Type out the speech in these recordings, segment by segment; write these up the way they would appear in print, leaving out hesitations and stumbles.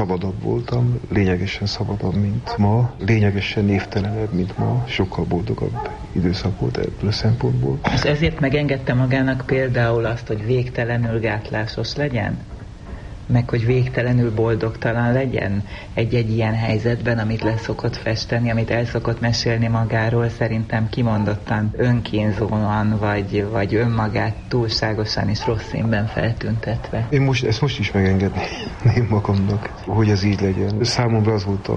Szabadabb voltam, lényegesen szabadabb, mint ma, lényegesen névtelenebb, mint ma, sokkal boldogabb időszak volt ebből a szempontból. És ezért megengedte magának például azt, hogy végtelenül gátlásos legyen? Meg hogy végtelenül boldogtalan legyen egy-egy ilyen helyzetben, amit leszokott festeni, amit el szokott mesélni magáról, szerintem kimondottan önkínzóan, vagy önmagát túlságosan és rossz színben feltüntetve. Én ezt most is megengedném magamnak, hogy ez így legyen. Számomra az volt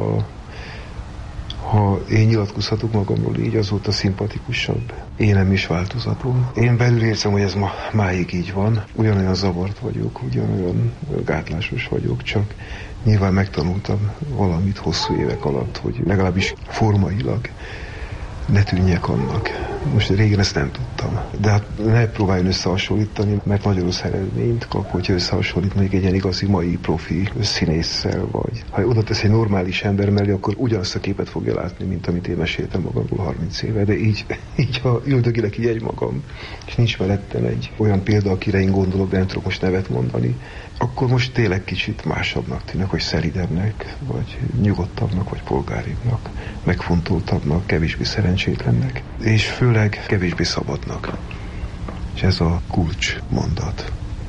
ha én nyilatkozhatok magamról így, az volt a szimpatikusabb. Énem is változatom. Én belül érzem, hogy ez máig így van. Ugyanolyan zavart vagyok, ugyanolyan gátlásos vagyok, csak nyilván megtanultam valamit hosszú évek alatt, hogy legalábbis formailag ne tűnjek annak. Most régen ezt nem tudtam. De hát ne próbáljon összehasonlítani, mert nagyon rossz eredményt kap, hogyha összehasonlít mondjuk egy ilyen igazi mai profi színésszel, vagy ha oda tesz egy normális ember mellé, akkor ugyanazt a képet fogja látni, mint amit én meséltem magamról 30 éve. De így ha üldögélek így egymagam, és nincs mellettem egy olyan példa, akire én gondolok, de nem tudok most nevet mondani, akkor most tényleg kicsit másabbnak tűnök, hogy szelidebbnek, vagy nyugodtabbnak, vagy polgáribbnak, megfontoltabbnak, kevésbé szerencsétlennek, és főleg kevésbé szabadnak. És ez a kulcs mondat.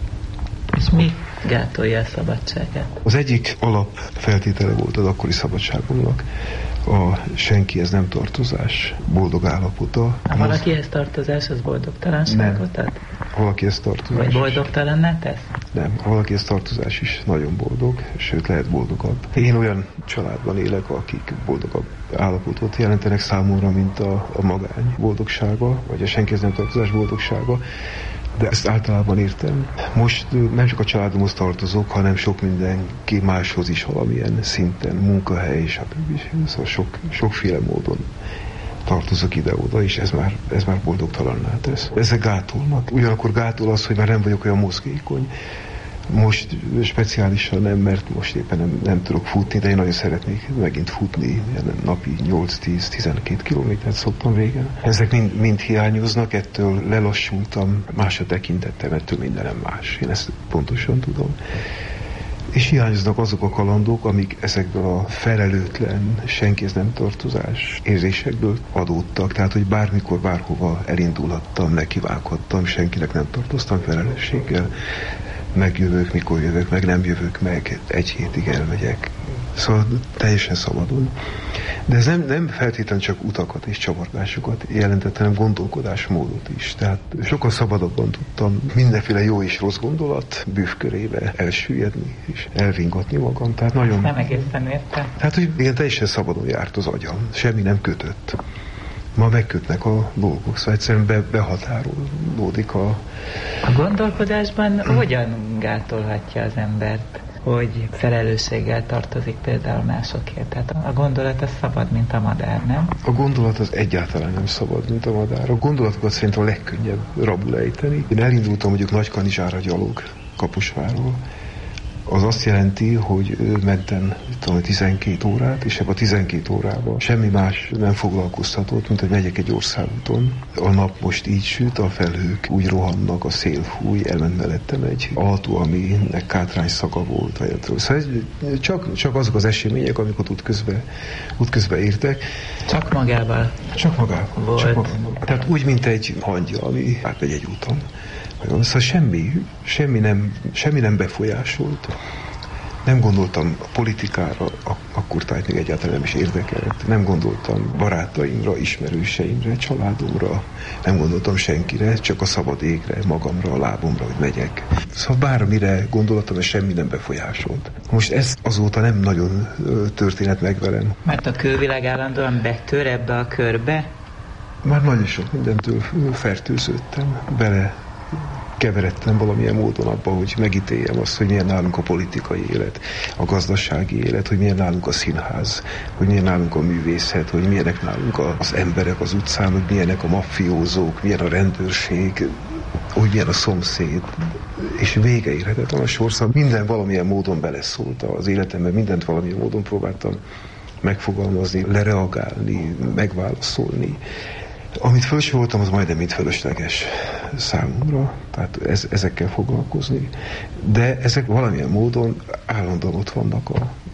És mi gátolja a szabadságát? Az egyik alapfeltétele volt az akkori szabadságomnak a senkihez nem tartozás boldog állapota. Ha valakihez tartozás, az boldogtalanságot ad? Ha valakihez tartozás. Vagy boldogtalanná tesz? Nem, ha valakihez tartozás is nagyon boldog, sőt lehet boldogabb. Én olyan családban élek, akik boldogabb állapotot jelentenek számomra, mint a magány boldogsága, vagy a senkihez nem tartozás boldogsága. De ezt általában értem. Most nem csak a családomhoz tartozok, hanem sok mindenki máshoz is valamilyen szinten, munkahely és szóval sokféle módon tartozok ide-oda, és ez már boldogtalanná tesz. Ezek gátolnak. Ugyanakkor gátol az, hogy már nem vagyok olyan mozgékony. Most speciálisan nem, mert most éppen nem tudok futni, de én nagyon szeretnék megint futni, napi 8-10-12 kilométert szoktam régen. Ezek mind hiányoznak, ettől lelassultam, másra tekintettem, ettől mindenem más. Én ezt pontosan tudom. És hiányoznak azok a kalandok, amik ezekből a felelőtlen, senkihez nem tartozás érzésekből adódtak. Tehát, hogy bármikor, bárhova elindulhattam, nekivághattam, senkinek nem tartoztam felelősséggel. Megjövök, mikor jövök, meg nem jövök meg, egy hétig elmegyek. Szóval teljesen szabadon. De ez nem feltétlenül csak utakat és csavargásokat jelentett, hanem gondolkodásmódot is. Tehát sokkal szabadabban tudtam mindenféle jó és rossz gondolat bűvkörébe elsüllyedni és elringatni magam. Tehát nagyon... Nem egészen értem. Tehát, hogy igen, teljesen szabadon járt az agyam. Semmi nem kötött. Ma megkötnek a dolgok, szóval egyszerűen behatárolódik a... A gondolkodásban hogyan gátolhatja az embert, hogy felelősséggel tartozik például másokért? Tehát a gondolat az szabad, mint a madár, nem? A gondolat az egyáltalán nem szabad, mint a madár. A gondolatokat szerintem a legkönnyebb rabul ejteni. Én elindultam mondjuk Nagykanizsára gyalog Kaposvárról. Az azt jelenti, hogy mentem 12 órát, és ebben a 12 órában semmi más nem foglalkoztatott, mint hogy megyek egy országúton. A nap most így süt, a felhők úgy rohannak, a szél fúj, elment mellettem egy autó, aminek kátrány szaga volt. Szóval csak azok az események, amik ott útközben értek. Csak magával? Csak magával. Volt. Csak magával. Tehát úgy, mint egy hangya, ami átmegy egy úton. Szóval semmi nem befolyásolt. Nem gondoltam a politikára, akkor tájt még egyáltalán nem is érdekelt. Nem gondoltam barátaimra, ismerőseimre, családomra. Nem gondoltam senkire, csak a szabad égre, magamra, a lábomra, hogy megyek. Szóval bármire gondoltam, és semmi nem befolyásolt. Most ez azóta nem nagyon történet meg velem. Mert a külvilág állandóan betör ebbe a körbe? Már nagyon sok mindentől fertőződtem, keveredtem valamilyen módon abba, hogy megítéljem azt, hogy milyen nálunk a politikai élet, a gazdasági élet, hogy milyen nálunk a színház, hogy milyen nálunk a művészet, hogy milyenek nálunk az emberek az utcán, hogy milyenek a maffiózók, milyen a rendőrség, hogy milyen a szomszéd, és vége érhetetlen a sorszal. Minden valamilyen módon beleszólt az életemben, mindent valamilyen módon próbáltam megfogalmazni, lereagálni, megválaszolni. Amit felsoroltam, az majdnem mind fölösleges számomra, tehát ezekkel foglalkozni, de ezek valamilyen módon állandóan ott vannak a